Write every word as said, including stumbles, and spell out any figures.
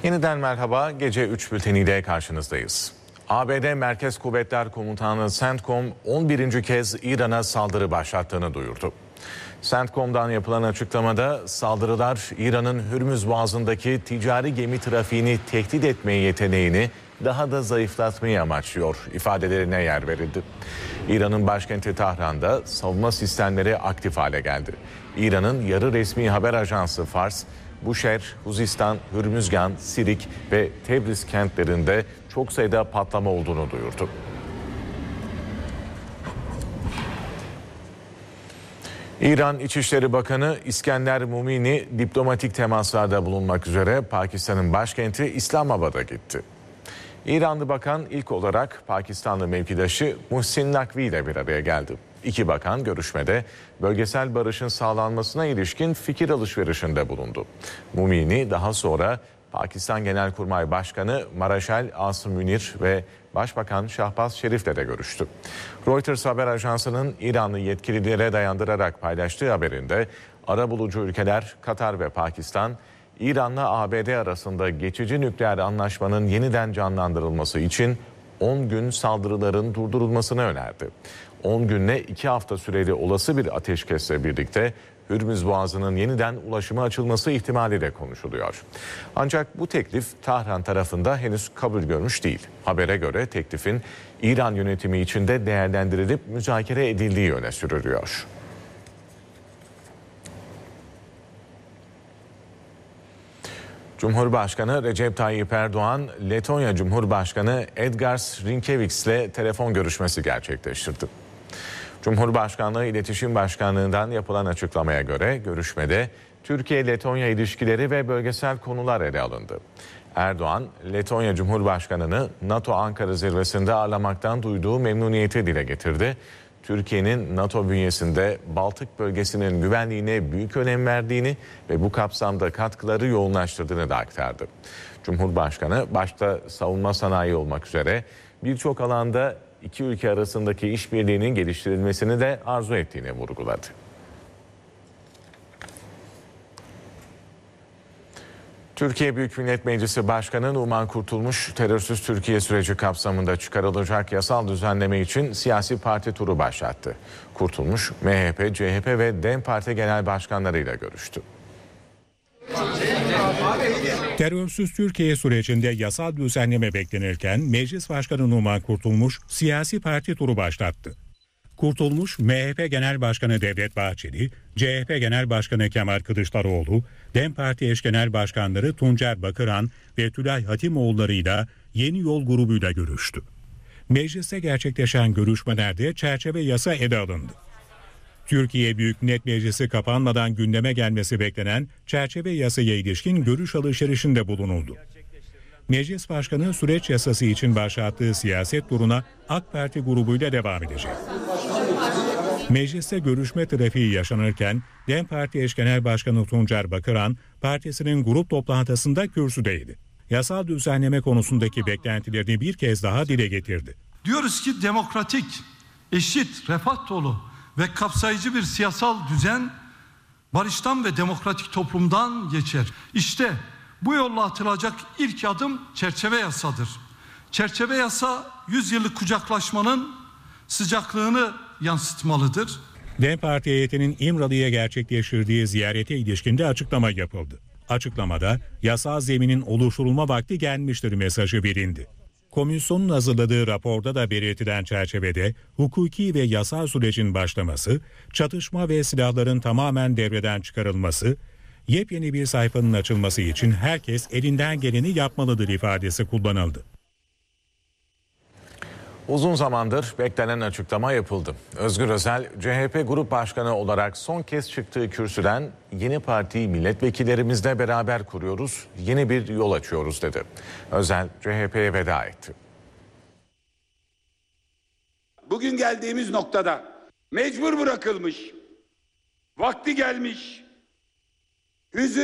Yeniden merhaba, gece üç bülteniyle karşınızdayız. A B D Merkez Kuvvetler Komutanı CENTCOM on birinci kez İran'a saldırı başlattığını duyurdu. CENTCOM'dan yapılan açıklamada saldırılar İran'ın Hürmüz Boğazı'ndaki ticari gemi trafiğini tehdit etme yeteneğini daha da zayıflatmayı amaçlıyor ifadelerine yer verildi. İran'ın başkenti Tahran'da savunma sistemleri aktif hale geldi. İran'ın yarı resmi haber ajansı Fars, Buşer, Huzistan, Hürmüzgan, Sirik ve Tebriz kentlerinde çok sayıda patlama olduğunu duyurdu. İran İçişleri Bakanı İskender Mumini diplomatik temaslarda bulunmak üzere Pakistan'ın başkenti İslamabad'a gitti. İranlı bakan ilk olarak Pakistanlı mevkidaşı Muhsin Nakvi ile bir araya geldi. İki bakan görüşmede bölgesel barışın sağlanmasına ilişkin fikir alışverişinde bulundu. Mumini daha sonra Pakistan Genelkurmay Başkanı Maraşal Asım Münir ve Başbakan Şahbaz Şerif'le de görüştü. Reuters haber ajansının İranlı yetkililere dayandırarak paylaştığı haberinde arabulucu ülkeler Katar ve Pakistan, İran'la A B D arasında geçici nükleer anlaşmanın yeniden canlandırılması için on gün saldırıların durdurulmasını önerdi. on günle iki hafta süreli olası bir ateşkesle birlikte Hürmüz Boğazı'nın yeniden ulaşıma açılması ihtimaliyle konuşuluyor. Ancak bu teklif Tahran tarafında henüz kabul görmüş değil. Habere göre teklifin İran yönetimi içinde değerlendirilip müzakere edildiği öne sürülüyor. Cumhurbaşkanı Recep Tayyip Erdoğan, Letonya Cumhurbaşkanı Edgars Rinkēvičs ile telefon görüşmesi gerçekleştirdi. Cumhurbaşkanlığı İletişim Başkanlığı'ndan yapılan açıklamaya göre görüşmede Türkiye-Letonya ilişkileri ve bölgesel konular ele alındı. Erdoğan, Letonya Cumhurbaşkanı'nı NATO Ankara zirvesinde ağırlamaktan duyduğu memnuniyeti dile getirdi. Türkiye'nin NATO bünyesinde Baltık bölgesinin güvenliğine büyük önem verdiğini ve bu kapsamda katkıları yoğunlaştırdığını da aktardı. Cumhurbaşkanı başta savunma sanayi olmak üzere birçok alanda iki ülke arasındaki işbirliğinin geliştirilmesini de arzu ettiğini vurguladı. Türkiye Büyük Millet Meclisi Başkanı Numan Kurtulmuş, terörsüz Türkiye süreci kapsamında çıkarılacak yasal düzenleme için siyasi parti turu başlattı. Kurtulmuş, M H P, C H P ve DEM Parti genel başkanlarıyla görüştü. Terörsüz Türkiye sürecinde yasal düzenleme beklenirken Meclis Başkanı Numan Kurtulmuş siyasi parti turu başlattı. Kurtulmuş, M H P Genel Başkanı Devlet Bahçeli, C H P Genel Başkanı Kemal Kılıçdaroğlu, DEM Parti eş genel başkanları Tuncer Bakıran ve Tülay Hatimoğulları'yla Yeni Yol grubuyla görüştü. Mecliste gerçekleşen görüşmelerde çerçeve yasa ele alındı. Türkiye Büyük Millet Meclisi kapanmadan gündeme gelmesi beklenen çerçeve yasaya ilişkin görüş alışverişinde bulunuldu. Meclis Başkanı süreç yasası için başlattığı siyaset turuna AK Parti grubuyla devam edecek. Mecliste görüşme trafiği yaşanırken DEM Parti eş genel başkanı Tuncer Bakıran partisinin grup toplantısında kürsüdeydi. Yasal düzenleme konusundaki beklentilerini bir kez daha dile getirdi. Diyoruz ki demokratik, eşit, refah dolu ve kapsayıcı bir siyasal düzen barıştan ve demokratik toplumdan geçer. İşte bu yolla atılacak ilk adım çerçeve yasadır. Çerçeve yasa yüz yıllık kucaklaşmanın sıcaklığını yansıtmalıdır. DEM Parti heyetinin İmralı'ya gerçekleştirdiği ziyarete ilişkin de açıklama yapıldı. Açıklamada yasal zeminin oluşturulma vakti gelmiştir mesajı verildi. Komisyonun hazırladığı raporda da belirtilen çerçevede hukuki ve yasal sürecin başlaması, çatışma ve silahların tamamen devreden çıkarılması, yepyeni bir sayfanın açılması için herkes elinden geleni yapmalıdır ifadesi kullanıldı. Uzun zamandır beklenen açıklama yapıldı. Özgür Özel, C H P Grup Başkanı olarak son kez çıktığı kürsüden yeni partiyi milletvekillerimizle beraber kuruyoruz, yeni bir yol açıyoruz dedi. Özel, C H P'ye veda etti. Bugün geldiğimiz noktada mecbur bırakılmış, vakti gelmiş, hüzün